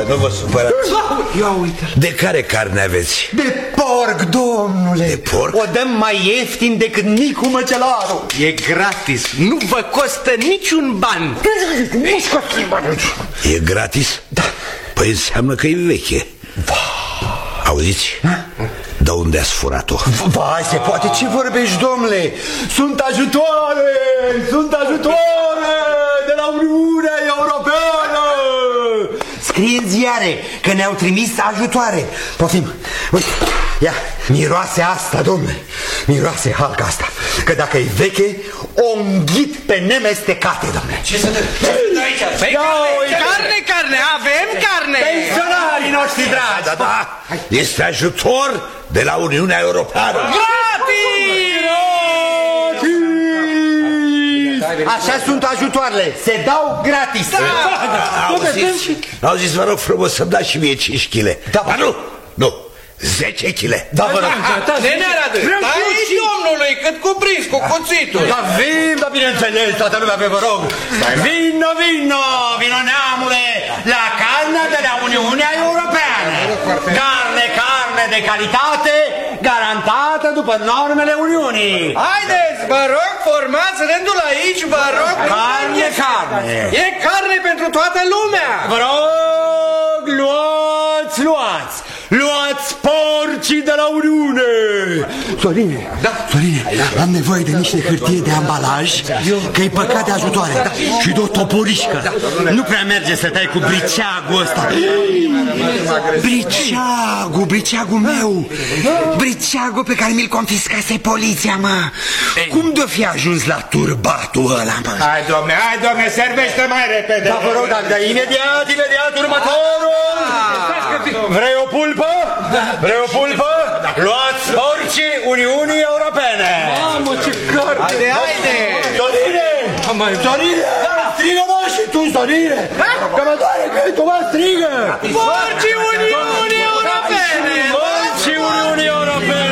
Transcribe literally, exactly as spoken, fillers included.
nu vă supărați. Ia uite. De care carne aveți? De porc, domnule. De porc? O dăm mai ieftin decât Nicu Măcelaru. E gratis, nu vă costă niciun ban. Nu scoți bani. E gratis? Da. Păi înseamnă că e veche. Auziți? De unde ați furat-o? Vai, se poate, ce vorbești, domnule? Sunt ajutoare, sunt ajutoare de la Uniunea Europeană. Scrie în ziare că ne-au trimis ajutoare. Poftim, uite, ia, miroase asta, domnule. Miroase halca asta. Că dacă e veche, o înghit pe nemestecate, domnule. Ce să dă? Aici? Păi carne, carne, carne, avem carne. Pensionarii noștri dragi. Da, da, este ajutor de la Uniunea Europeană. Așa sunt ajutoarele, se dau gratis. Auziți, auziți, vă rog frumos să-mi dați și mie cinci kilograme. Da, Dar nu, nu, zece kilograme. Da, vă rog. Nene Radu, dai domnului cât cuprins cu cuțitul. Da, vin, da, bineînțeles, toată lumea pe vă rog. Vino, vino, vino neamule, la carnea de la Uniunea Europeană. Carne, carne de calitate, garantată după normele Uniunii. Haideți, vă rog, formați rândul aici, vă rog. Carne, carne. E carne pentru toată lumea. Vă rog, luați, luați. Luați porcii de la Uniune! Sorine, da. Sorine, am nevoie de niște hârtie de ambalaj, că e păcat de ajutoare, da. Și de o toporișcă. Da. Nu prea merge să tai cu briceagul ăsta. Briceagul, briceagul meu. Briceagul pe care mi-l confiscase poliția, mă. Cum de-o fi ajuns la turbatul ăla, mă? Hai, domne, hai, domne, servește mai repede. Da, vă rog, dar da, imediat, imediat, următorul. Vrei o pulpă? Vrei o pulpă? Luați porcii Uniunii Europene. Mamă, ce carne! Haide, haide! Sorine! Sorine! Strigă, mă, și tu, Sorine! Că mă doare gâtul, mă, strigă! Porcii Uniunii Europene! Porcii Uniunii Europene!